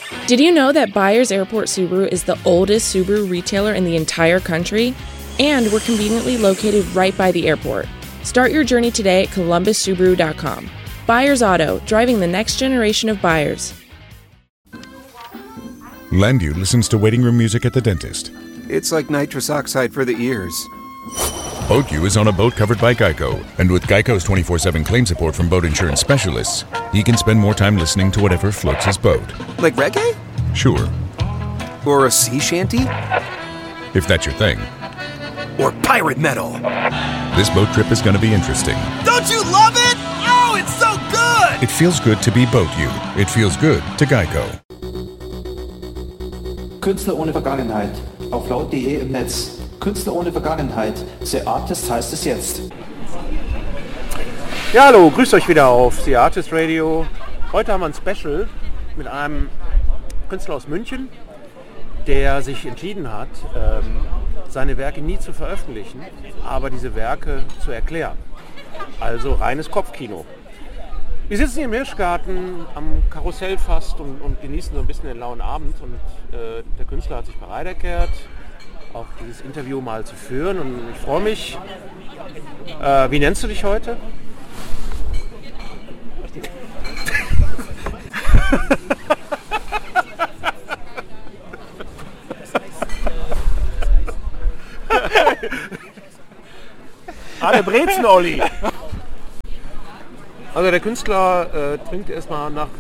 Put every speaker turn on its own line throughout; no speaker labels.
Did you know that Byers Airport Subaru is the oldest Subaru retailer in the entire country? And we're conveniently located right by the airport. Start your journey today at columbussubaru.com. Byers Auto, driving the next generation of buyers.
Landu listens to waiting room music at the dentist.
It's like nitrous oxide for the ears.
BoatU is on a boat covered by Geico, and with Geico's 24/7 claim support from boat insurance specialists, he can spend more time listening to whatever floats his boat.
Like reggae?
Sure,
Or a sea shanty?
if that's your thing.
Or pirate metal?
This boat trip is going to be interesting.
Don't you love it? Oh, it's so good!
It feels good to be BoatU. It feels good to Geico.
Künstler ohne Vergangenheit. Auf laut.de im Netz. Künstler ohne Vergangenheit. The Artist heißt es jetzt.
Ja, hallo, grüßt euch wieder auf The Artist Radio. Heute haben wir ein Special mit einem Künstler aus München, der sich entschieden hat, seine Werke nie zu veröffentlichen, aber diese Werke zu erklären. Also reines Kopfkino. Wir sitzen hier im Hirschgarten am Karussell fast und genießen so ein bisschen den lauen Abend. Und der Künstler hat sich bereit erklärt, auch dieses Interview mal zu führen. Und ich freue mich. Wie nennst du dich heute? Alle Brezen, Olli! Also der Künstler trinkt erstmal nach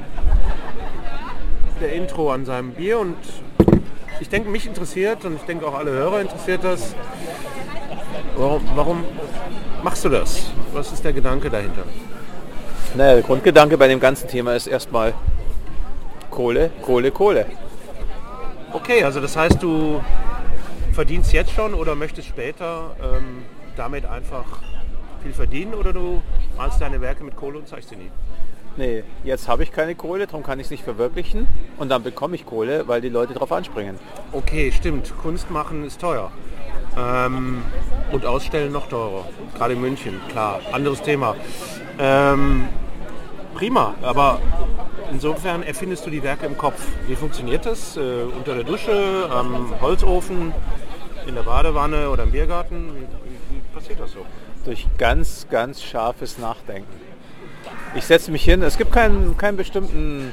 der Intro an seinem Bier und ich denke, mich interessiert und ich denke auch alle Hörer interessiert das. Warum machst du das? Was ist der Gedanke dahinter?
Naja, der Grundgedanke bei dem ganzen Thema ist erstmal Kohle, Kohle, Kohle.
Okay, also das heißt, du verdienst jetzt schon oder möchtest später damit einfach viel verdienen oder du malst deine Werke mit Kohle und zeigst sie nie?
Nee, jetzt habe ich keine Kohle, darum kann ich es nicht verwirklichen und dann bekomme ich Kohle, weil die Leute drauf anspringen.
Okay, stimmt. Kunst machen ist teuer. Und ausstellen noch teurer. Gerade in München, klar. Anderes Thema. Prima, aber insofern erfindest du die Werke im Kopf. Wie funktioniert das? Unter der Dusche, am Holzofen, in der Badewanne oder im Biergarten? Wie passiert das so?
Durch ganz, ganz scharfes Nachdenken. Ich setze mich hin, es gibt keinen bestimmten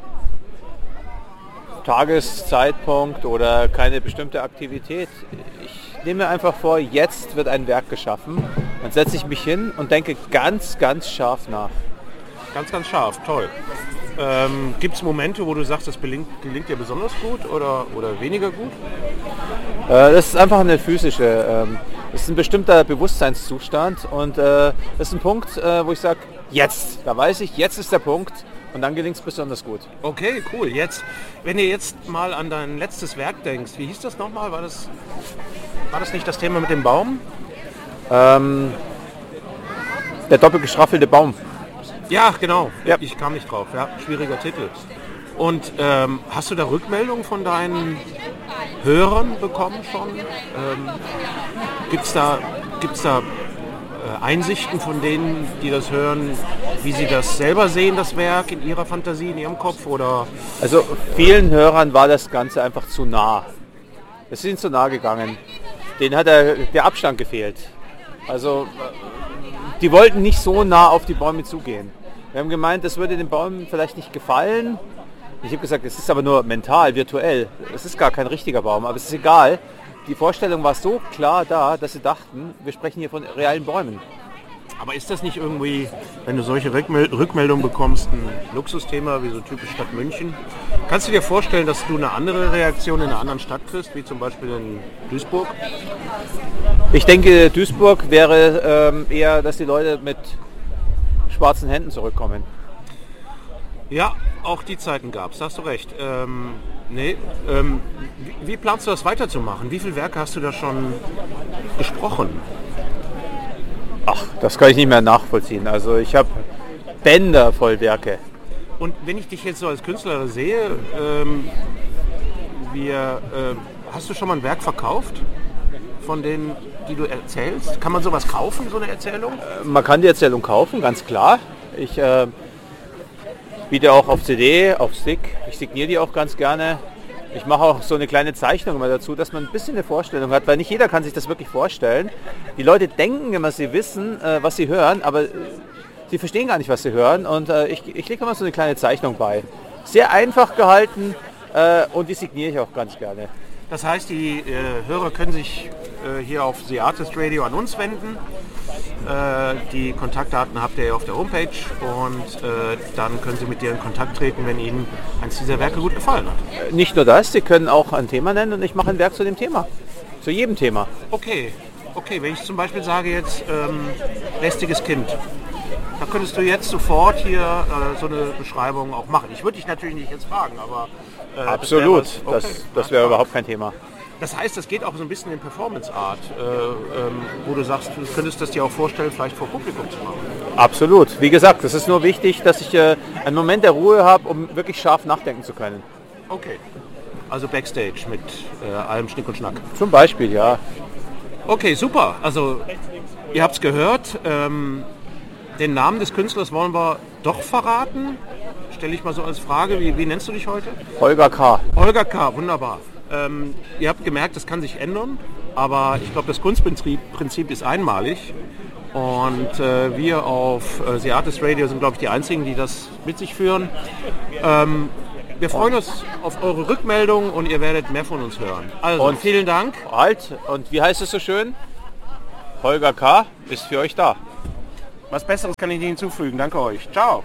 Tageszeitpunkt oder keine bestimmte Aktivität. Ich nehme mir einfach vor, jetzt wird ein Werk geschaffen. Dann setze ich mich hin und denke ganz, ganz scharf nach.
Ganz, ganz scharf, toll. Gibt es Momente, wo du sagst, das gelingt dir besonders gut oder weniger gut?
Das ist einfach eine physische, das ist ein bestimmter Bewusstseinszustand und das ist ein Punkt, wo ich sage, jetzt, da weiß ich, jetzt ist der Punkt und dann gelingt es besonders gut.
Okay, cool. Jetzt, wenn ihr jetzt mal an dein letztes Werk denkst, wie hieß das nochmal? War das nicht das Thema mit dem Baum?
Der doppelt gestraffelte Baum.
Ja, genau.
Ja.
Ich kam nicht drauf. Ja, schwieriger Titel. Und hast du da Rückmeldungen von deinen Hörern bekommen schon? Gibt's da Einsichten von denen, die das hören, wie sie das selber sehen, das Werk in ihrer Fantasie, in ihrem Kopf? Oder?
Also vielen Hörern war das Ganze einfach zu nah. Es sind zu nah gegangen. Denen hat der Abstand gefehlt. Also die wollten nicht so nah auf die Bäume zugehen. Wir haben gemeint, das würde den Bäumen vielleicht nicht gefallen. Ich habe gesagt, es ist aber nur mental, virtuell. Es ist gar kein richtiger Baum, aber es ist egal. Die Vorstellung war so klar da, dass sie dachten, wir sprechen hier von realen Bäumen.
Aber ist das nicht irgendwie, wenn du solche Rückmeldungen bekommst, ein Luxusthema wie so typisch Stadt München? Kannst du dir vorstellen, dass du eine andere Reaktion in einer anderen Stadt kriegst, wie zum Beispiel in Duisburg?
Ich denke, Duisburg wäre eher, dass die Leute mit schwarzen Händen zurückkommen.
Ja, auch die Zeiten gab es, da hast du recht. Wie planst du das weiterzumachen? Wie viele Werke hast du da schon gesprochen?
Ach, das kann ich nicht mehr nachvollziehen. Also ich habe Bänder voll Werke.
Und wenn ich dich jetzt so als Künstler sehe, hast du schon mal ein Werk verkauft? Von denen, die du erzählst? Kann man sowas kaufen, so eine Erzählung?
Man kann die Erzählung kaufen, ganz klar. biete auch auf CD, auf Stick. Ich signiere die auch ganz gerne. Ich mache auch so eine kleine Zeichnung immer dazu, dass man ein bisschen eine Vorstellung hat, weil nicht jeder kann sich das wirklich vorstellen. Die Leute denken immer, sie wissen, was sie hören, aber sie verstehen gar nicht, was sie hören. Und ich lege immer so eine kleine Zeichnung bei. Sehr einfach gehalten und die signiere ich auch ganz gerne.
Das heißt, die Hörer können sich hier auf The Artist Radio an uns wenden. Die Kontaktdaten habt ihr auf der Homepage und dann können Sie mit dir in Kontakt treten, wenn Ihnen eins dieser Werke gut gefallen hat.
Nicht nur das, Sie können auch ein Thema nennen und ich mache ein Werk zu dem Thema. Zu jedem Thema.
Okay, wenn ich zum Beispiel sage jetzt lästiges Kind, da könntest du jetzt sofort hier so eine Beschreibung auch machen. Ich würde dich natürlich nicht jetzt fragen, aber...
Absolut, das wäre überhaupt kein Thema.
Das heißt, das geht auch so ein bisschen in Performance-Art, wo du sagst, du könntest das dir auch vorstellen, vielleicht vor Publikum zu machen.
Absolut. Wie gesagt, es ist nur wichtig, dass ich einen Moment der Ruhe habe, um wirklich scharf nachdenken zu können.
Okay. Also Backstage mit allem Schnick und Schnack.
Zum Beispiel, ja.
Okay, super. Also, ihr habt es gehört. Den Namen des Künstlers wollen wir doch verraten. Stelle ich mal so als Frage. Wie nennst du dich heute?
Holger K.
Holger K., wunderbar. Ihr habt gemerkt, das kann sich ändern, aber ich glaube, das Kunstprinzip ist einmalig und wir auf The Artist Radio sind, glaube ich, die Einzigen, die das mit sich führen. Wir freuen uns auf eure Rückmeldung und ihr werdet mehr von uns hören. Also, und vielen Dank.
Und wie heißt es so schön? Holger K. ist für euch da.
Was Besseres kann ich nicht hinzufügen. Danke euch. Ciao.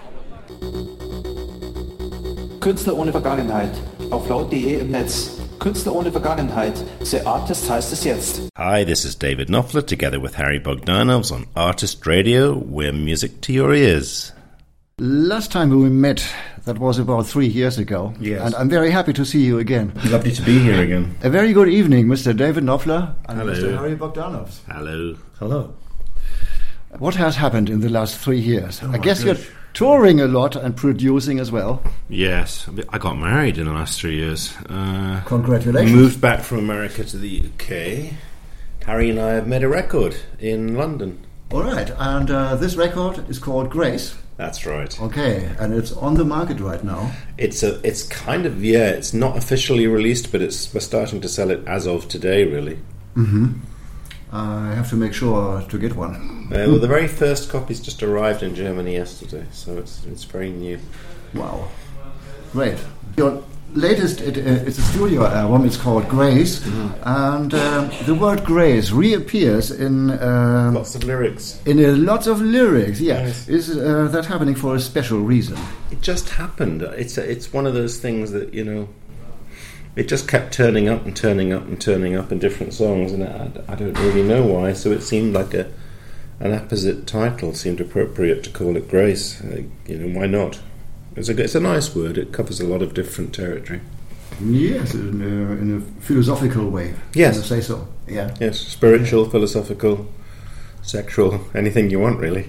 Künstler ohne Vergangenheit. Auf laut.de im Netz. Künstler ohne Vergangenheit. The Artist heißt es jetzt.
Hi, this is David Knopfler together with Harry Bogdanovs on Artist Radio. We're music to your ears.
Last time we met, that was about 3 years ago.
Yes.
And I'm very happy to see you again.
Lovely to be here again.
A very good evening, Mr. David Knopfler and
Hello.
Mr. Harry Bogdanovs.
Hello. Hello.
What has happened in the last 3 years? I guess
gosh.
you're touring a lot and producing as well.
Yes, I got married in the last 3 years.
Congratulations.
Moved back from America to the UK. Harry and I have made a record in London.
All right, and this record is called Grace.
That's right.
Okay, and it's on the market right now.
It's kind of, it's not officially released, but we're starting to sell it as of today, really.
Mm-hmm. I have to make sure to get one.
Well, the very first copies just arrived in Germany yesterday, so it's very new.
Wow, great. Your latest, it's a studio album, it's called Grace, and the word Grace reappears in...
lots of lyrics.
In lots of lyrics, yeah.
Yes.
Is that happening for a special reason?
It just happened. It's one of those things that, it just kept turning up and turning up and turning up in different songs, and I don't really know why, so it seemed like an apposite title seemed appropriate to call it Grace. Why not? It's a nice word. It covers a lot of different territory.
Yes, in a philosophical way.
Yes.
Can I say so? Yeah.
Yes, spiritual, philosophical, sexual, anything you want, really.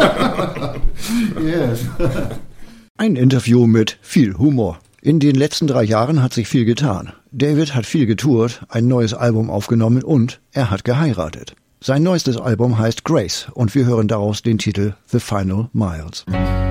Yes.
Ein Interview mit viel Humor. In den letzten 3 Jahren hat sich viel getan. David hat viel getourt, ein neues Album aufgenommen und er hat geheiratet. Sein neuestes Album heißt Grace und wir hören daraus den Titel The Final Miles.